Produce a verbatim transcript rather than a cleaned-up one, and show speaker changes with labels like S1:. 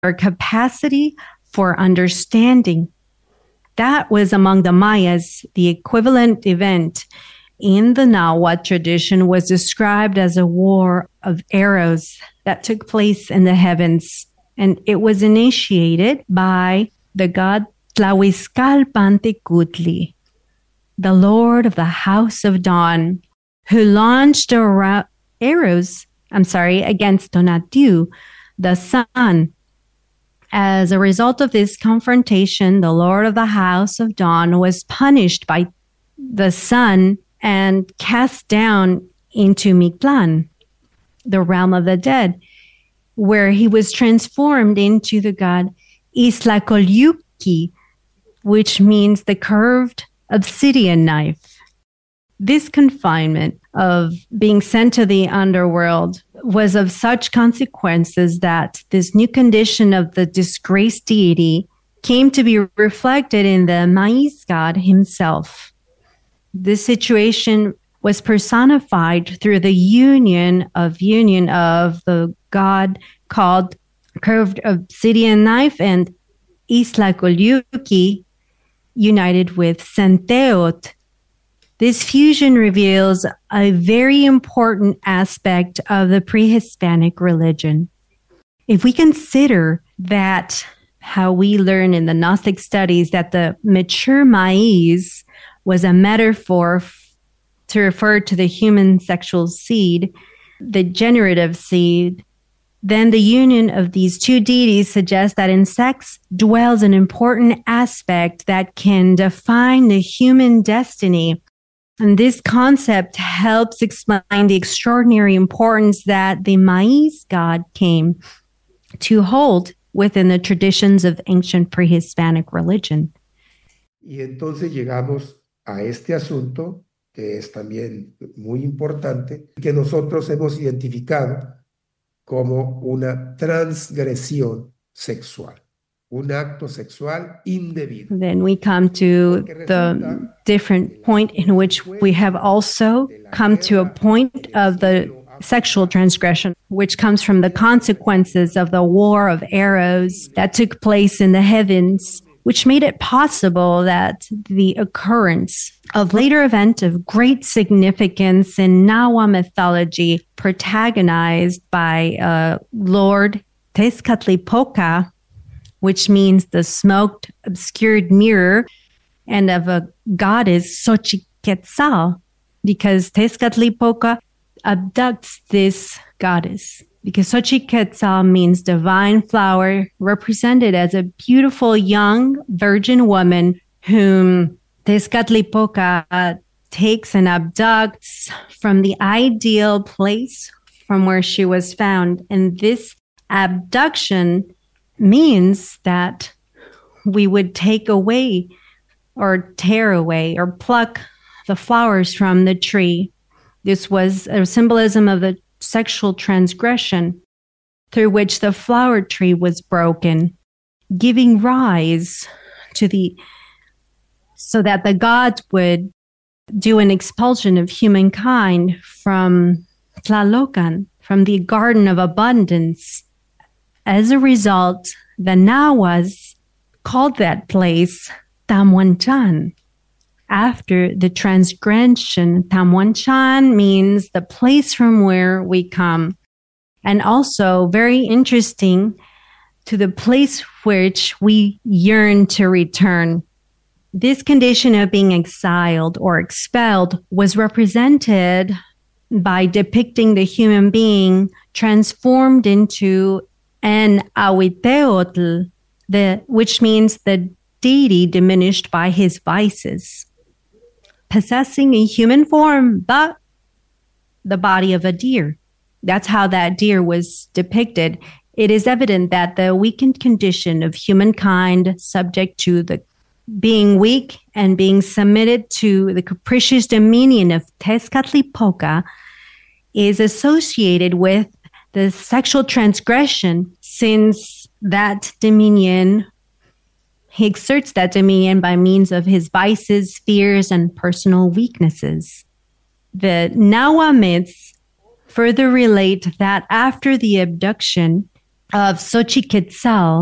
S1: or capacity for understanding. That was among the Mayas. The equivalent event in the Nahua tradition was described as a war of arrows that took place in the heavens. And it was initiated by the god Tlahuizcalpantecutli, the Lord of the House of Dawn, who launched ar- arrows, I'm sorry, against Tonatiuh, the sun. As a result of this confrontation, the Lord of the House of Dawn was punished by the sun and cast down into Mictlan, the realm of the dead, where he was transformed into the god Iztlacolyuqui, which means the curved obsidian knife. This confinement of being sent to the underworld was of such consequences that this new condition of the disgraced deity came to be reflected in the Maiz god himself. This situation was personified through the union of union of the god called curved obsidian knife and Iztlacolyuqui united with Centeot. This fusion reveals a very important aspect of the pre-Hispanic religion. If we consider that how we learn in the Gnostic studies that the mature maize was a metaphor f- to refer to the human sexual seed, the generative seed, then the union of these two deities suggests that in sex dwells an important aspect that can define the human destiny. And this concept helps explain the extraordinary importance that the Maiz god came to hold within the traditions of ancient pre-Hispanic religion.
S2: Y entonces llegamos a este asunto, que es también muy importante, que nosotros hemos identificado como una transgresión sexual, un acto sexual indebido.
S1: Then we come to the different point in which we have also come to a point of the sexual transgression, which comes from the consequences of the war of arrows that took place in the heavens, which made it possible that the occurrence of later event of great significance in Nahua mythology, protagonized by uh, Lord Tezcatlipoca, which means the smoked, obscured mirror, and of a goddess Xochiquetzal, because Tezcatlipoca abducts this goddess. Because Xochiquetzal means divine flower, represented as a beautiful young virgin woman whom Tezcatlipoca uh, takes and abducts from the ideal place from where she was found. And this abduction means that we would take away or tear away or pluck the flowers from the tree. This was a symbolism of the sexual transgression through which the flower tree was broken, giving rise to the, so that the gods would do an expulsion of humankind from Tlalocan, from the Garden of Abundance. As a result, the Nahuas called that place Tamuanchan. After the transgression, Tamuanchan means the place from where we come. And also, very interesting, to the place which we yearn to return. This condition of being exiled or expelled was represented by depicting the human being transformed into an Ahuiteotl, the, which means the deity diminished by his vices, possessing a human form, but the body of a deer. That's how that deer was depicted. It is evident that the weakened condition of humankind, subject to the being weak and being submitted to the capricious dominion of Tezcatlipoca, is associated with the sexual transgression, since that dominion, he exerts that dominion by means of his vices, fears, and personal weaknesses. The Nahua myths further relate that after the abduction, of Xochiquetzal